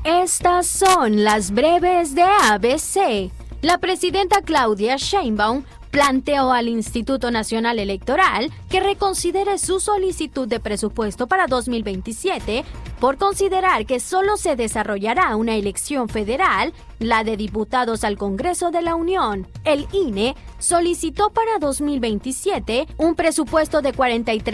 Estas son las breves de ABC. La presidenta Claudia Sheinbaum planteó al Instituto Nacional Electoral que reconsidere su solicitud de presupuesto para 2027 por considerar que solo se desarrollará una elección federal, la de diputados al Congreso de la Unión. El INE solicitó para 2027 un presupuesto de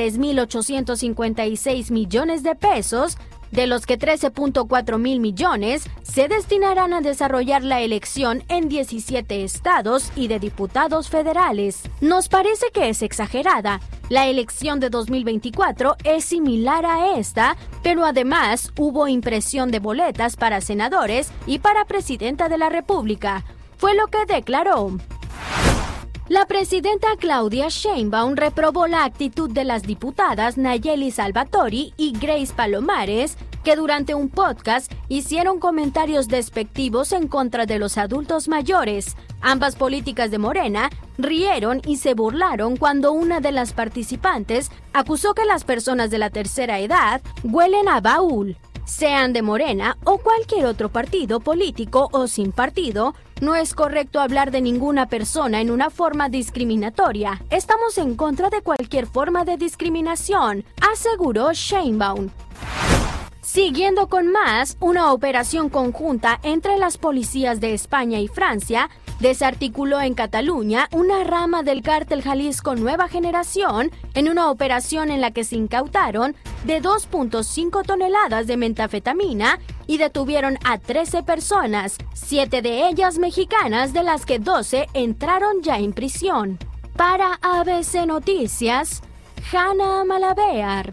43.856 millones de pesos, de los que 13.4 mil millones se destinarán a desarrollar la elección en 17 estados y de diputados federales. Nos parece que es exagerada. La elección de 2024 es similar a esta, pero además hubo impresión de boletas para senadores y para presidenta de la República, fue lo que declaró. La presidenta Claudia Sheinbaum reprobó la actitud de las diputadas Nayeli Salvatori y Grace Palomares, que durante un podcast hicieron comentarios despectivos en contra de los adultos mayores. Ambas políticas de Morena rieron y se burlaron cuando una de las participantes acusó que las personas de la tercera edad huelen a baúl. Sean de Morena o cualquier otro partido político o sin partido, no es correcto hablar de ninguna persona en una forma discriminatoria. Estamos en contra de cualquier forma de discriminación, aseguró Sheinbaum. Siguiendo con más, una operación conjunta entre las policías de España y Francia desarticuló en Cataluña una rama del cártel Jalisco Nueva Generación en una operación en la que se incautaron de 2.5 toneladas de metanfetamina y detuvieron a 13 personas, 7 de ellas mexicanas, de las que 12 entraron ya en prisión. Para ABC Noticias, Hanna Malabear.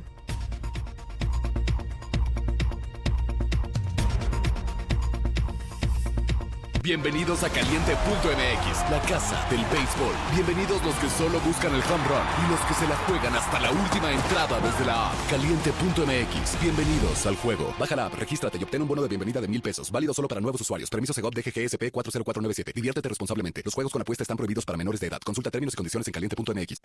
Bienvenidos a Caliente.mx, la casa del béisbol. Bienvenidos los que solo buscan el home run y los que se la juegan hasta la última entrada desde la app. Caliente.mx, bienvenidos al juego. Baja la app, regístrate y obtén un bono de bienvenida de $1,000. Válido solo para nuevos usuarios. Permiso Segov DGGSP 40497. Diviértete responsablemente. Los juegos con apuesta están prohibidos para menores de edad. Consulta términos y condiciones en Caliente.mx.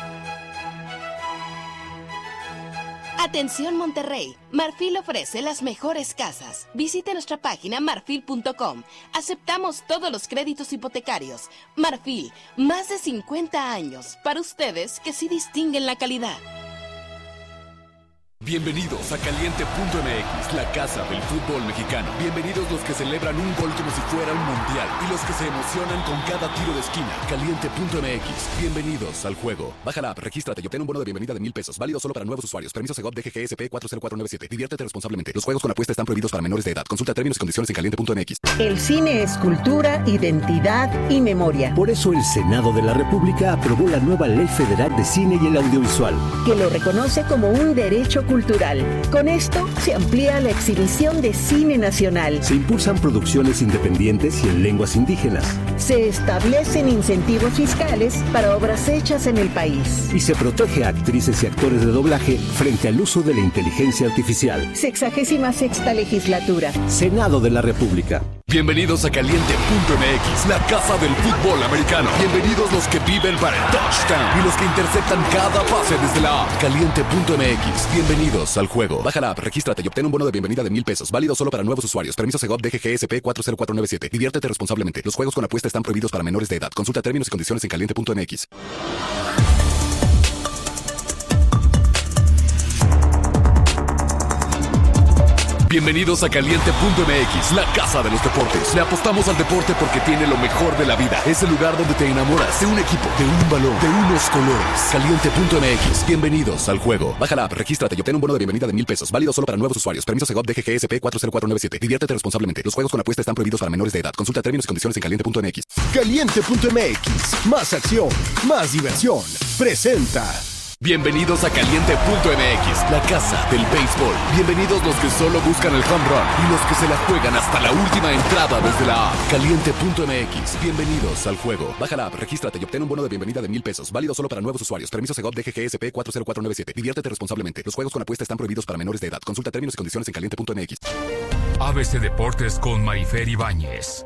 Atención Monterrey, Marfil ofrece las mejores casas. Visite nuestra página marfil.com. Aceptamos todos los créditos hipotecarios. Marfil, más de 50 años para ustedes que sí distinguen la calidad. Bienvenidos a Caliente.mx, la casa del fútbol mexicano. Bienvenidos los que celebran un gol como si fuera un mundial y los que se emocionan con cada tiro de esquina. Caliente.mx, bienvenidos al juego. Baja la app, regístrate y obtén un bono de bienvenida de $1,000. Válido solo para nuevos usuarios. Permiso Segov DGGSP 40497. Diviértete responsablemente. Los juegos con apuesta están prohibidos para menores de edad. Consulta términos y condiciones en Caliente.mx. El cine es cultura, identidad y memoria. Por eso el Senado de la República aprobó la nueva Ley Federal de Cine y el Audiovisual, que lo reconoce como un derecho cultural. Con esto se amplía la exhibición de cine nacional. Se impulsan producciones independientes y en lenguas indígenas. Se establecen incentivos fiscales para obras hechas en el país. Y se protege a actrices y actores de doblaje frente al uso de la inteligencia artificial. 66ª legislatura. Senado de la República. Bienvenidos a Caliente.mx, la casa del fútbol americano. Bienvenidos los que viven para el touchdown y los que interceptan cada pase desde la app. Caliente.mx, bienvenidos al juego. Baja la app, regístrate y obtén un bono de bienvenida de $1,000. Válido solo para nuevos usuarios. Permiso Segov DGGSP 40497. Diviértete responsablemente. Los juegos con apuesta están prohibidos para menores de edad. Consulta términos y condiciones en Caliente.mx. Bienvenidos a Caliente.mx, la casa de los deportes. Le apostamos al deporte porque tiene lo mejor de la vida. Es el lugar donde te enamoras de un equipo, de un balón, de unos colores. Caliente.mx, bienvenidos al juego. Baja la app, regístrate y obtén un bono de bienvenida de $1,000. Válido solo para nuevos usuarios. Permiso Segov DGGSP 40497. Diviértete responsablemente. Los juegos con apuesta están prohibidos para menores de edad. Consulta términos y condiciones en Caliente.mx. Caliente.mx, más acción, más diversión. Presenta. Bienvenidos a Caliente.mx, la casa del béisbol. Bienvenidos los que solo buscan el home run y los que se la juegan hasta la última entrada desde la app. Caliente.mx, bienvenidos al juego. Baja la app, regístrate y obtén un bono de bienvenida de $1,000. Válido solo para nuevos usuarios. Permiso Segov DGGSP 40497. Diviértete responsablemente. Los juegos con apuesta están prohibidos para menores de edad. Consulta términos y condiciones en Caliente.mx. ABC Deportes con Marifer Ibáñez.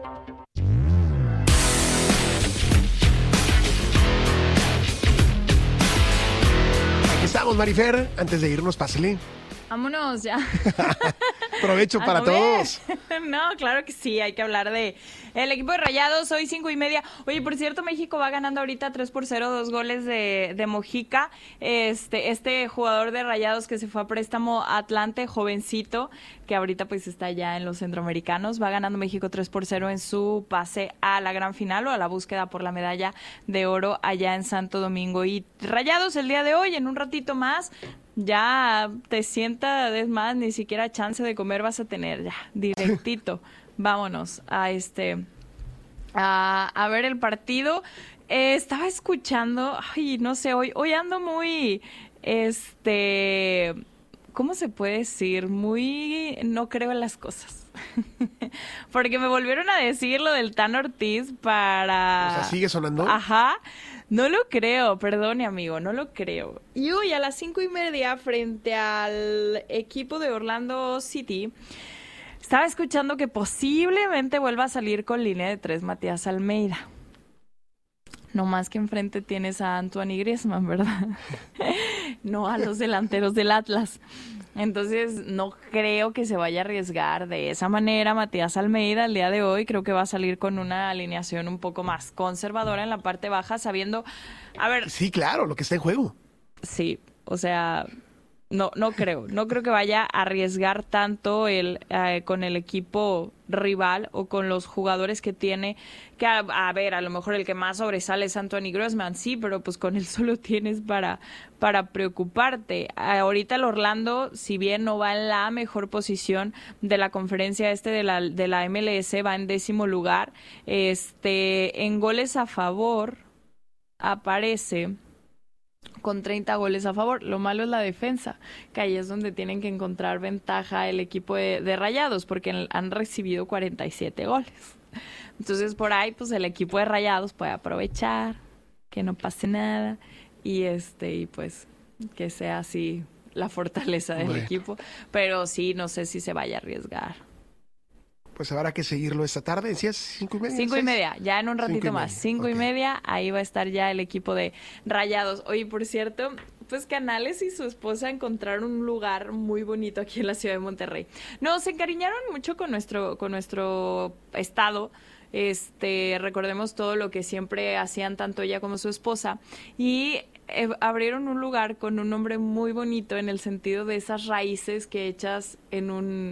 Estamos, Marifer. Antes de irnos, pásale. Vámonos ya. Provecho para todos. No, claro que sí, hay que hablar de el equipo de Rayados, hoy 5:30. Oye, por cierto, México va ganando ahorita 3-0, 2 goles de Mojica. Este jugador de Rayados que se fue a préstamo a Atlante, jovencito, que ahorita pues está ya en los centroamericanos. Va ganando México 3-0 en su pase a la gran final o a la búsqueda por la medalla de oro allá en Santo Domingo. Y Rayados el día de hoy, en un ratito más, ya te sientas, es más, ni siquiera chance de comer vas a tener, ya, directito. Vámonos a a ver el partido. Estaba escuchando, ay, no sé, hoy ando muy, ¿cómo se puede decir? Muy no creo en las cosas. Porque me volvieron a decir lo del Tan Ortiz para... O sea, ¿sigue sonando? Ajá. No lo creo, perdone, amigo, no lo creo. Y hoy a las 5:30, frente al equipo de Orlando City, estaba escuchando que posiblemente vuelva a salir con línea de 3 Matías Almeida. No más que enfrente tienes a Antoine Griezmann, ¿verdad? No a los delanteros del Atlas. Entonces, no creo que se vaya a arriesgar de esa manera Matías Almeida el día de hoy. Creo que va a salir con una alineación un poco más conservadora en la parte baja, sabiendo... A ver... Sí, claro, lo que está en juego. Sí, o sea... No creo que vaya a arriesgar tanto con el equipo rival o con los jugadores que tiene, que a ver, a lo mejor el que más sobresale es Antoine Griezmann, sí, pero pues con él solo tienes para preocuparte. Ahorita el Orlando, si bien no va en la mejor posición de la conferencia de la MLS, va en 10º lugar, en goles a favor aparece con 30 goles a favor. Lo malo es la defensa, que ahí es donde tienen que encontrar ventaja el equipo de Rayados, porque han recibido 47 goles. Entonces, por ahí, pues el equipo de Rayados puede aprovechar, que no pase nada, y pues que sea así la fortaleza del equipo. Pero sí, no sé si se vaya a arriesgar. Pues habrá que seguirlo esta tarde, decías 5:30. 5:30, ya en un ratito más. 5:30, ahí va a estar ya el equipo de Rayados. Oye, por cierto, pues Canales y su esposa encontraron un lugar muy bonito aquí en la ciudad de Monterrey. Se encariñaron mucho con nuestro estado. Recordemos todo lo que siempre hacían tanto ella como su esposa, y abrieron un lugar con un nombre muy bonito en el sentido de esas raíces que echas en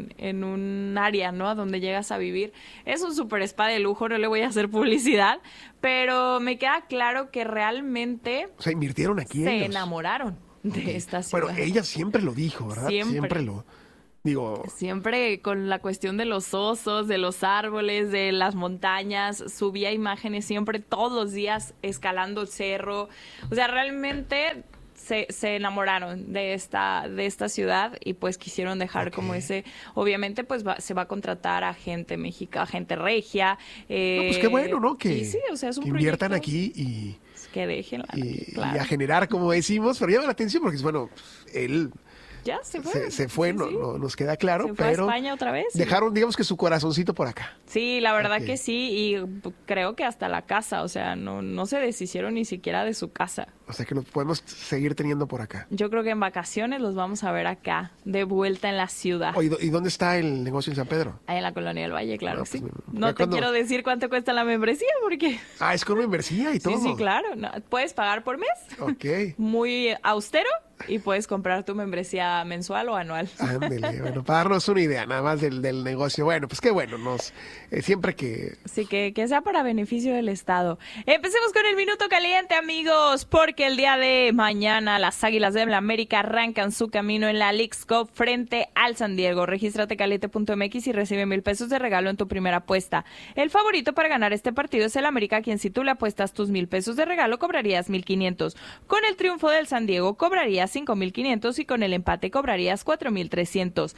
un área, ¿no? A donde llegas a vivir. Es un super spa de lujo, no le voy a hacer publicidad, pero me queda claro que realmente... O sea, invirtieron aquí se ellos. enamoraron de esta ciudad. Bueno, ella siempre lo dijo, ¿verdad? Siempre lo... Digo... Siempre con la cuestión de los osos, de los árboles, de las montañas, subía imágenes siempre, todos los días, escalando el cerro. O sea, realmente se enamoraron de esta ciudad y pues quisieron dejar como ese... Obviamente, pues se va a contratar a gente mexicana, a gente regia. pues qué bueno, ¿no? Que, sí, o sea, es un que inviertan proyecto, aquí y... Que dejen claro. Y a generar, como decimos, pero llama la atención porque, bueno, él... Ya se fue. Se fue, sí, no, nos queda claro, se fue pero a España otra vez. Dejaron, digamos que su corazoncito por acá. Sí, la verdad que sí, y creo que hasta la casa, o sea, no se deshicieron ni siquiera de su casa. O sea que nos podemos seguir teniendo por acá. Yo creo que en vacaciones los vamos a ver acá, de vuelta en la ciudad. ¿Y dónde está el negocio en San Pedro? Ahí en la Colonia del Valle, claro, sí. Pues, no te quiero decir cuánto cuesta la membresía, porque... Es con membresía y todo. Sí, claro. Puedes pagar por mes. Ok. Muy austero. Y puedes comprar tu membresía mensual o anual. Ándele, bueno, para darnos una idea nada más del negocio. Bueno, pues qué bueno, siempre que... Sí, que sea para beneficio del Estado. Empecemos con el Minuto Caliente, amigos, porque el día de mañana las Águilas de la América arrancan su camino en la Leagues Cup frente al San Diego. Regístrate caliente.mx y recibe 1,000 pesos de regalo en tu primera apuesta. El favorito para ganar este partido es el América, a quien si tú le apuestas tus 1,000 pesos de regalo cobrarías 1,500. Con el triunfo del San Diego cobrarías 5,500 y con el empate cobrarías 4,300.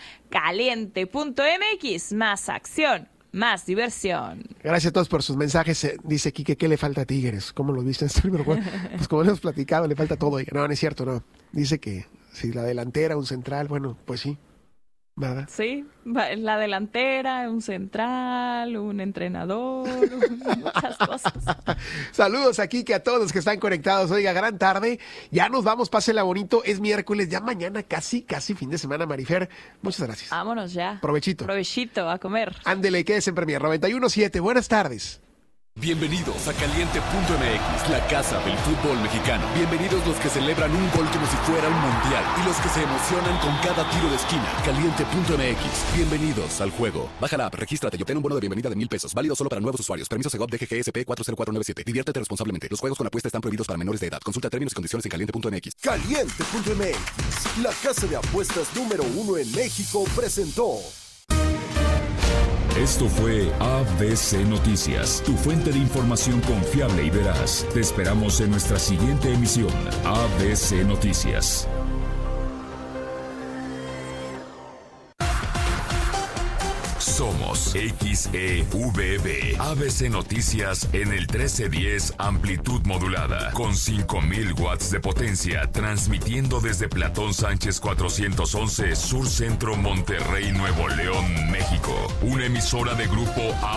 Caliente.mx, más acción, más diversión. Gracias a todos por sus mensajes. Dice Quique, ¿qué le falta a Tigres? ¿Cómo lo viste en este primer juego? Pues como hemos platicado, le falta todo. No es cierto, no. Dice que si la delantera, un central, bueno, pues sí. Nada. Sí, la delantera, un central, un entrenador, muchas cosas. Saludos aquí que a todos los que están conectados. Oiga, gran tarde. Ya nos vamos, pásela bonito. Es miércoles, ya mañana casi fin de semana, Marifer. Muchas gracias. Vámonos ya. Provechito. Provechito, a comer. Ándele, quédese en Premier 91.7. Buenas tardes. Bienvenidos a Caliente.mx, la casa del fútbol mexicano. Bienvenidos los que celebran un gol como si fuera un mundial y los que se emocionan con cada tiro de esquina. Caliente.mx, bienvenidos al juego. Baja la app, regístrate y obtén un bono de bienvenida de $1,000. Válido solo para nuevos usuarios. Permiso Segov DGGSP 40497. Diviértete responsablemente. Los juegos con apuesta están prohibidos para menores de edad. Consulta términos y condiciones en Caliente.mx. Caliente.mx, la casa de apuestas número 1 en México, presentó. Esto fue ABC Noticias, tu fuente de información confiable y veraz. Te esperamos en nuestra siguiente emisión, ABC Noticias. Somos XEVB, ABC Noticias en el 1310 amplitud modulada, con 5000 watts de potencia, transmitiendo desde Platón Sánchez 411, Sur Centro, Monterrey, Nuevo León, México. Una emisora de Grupo A.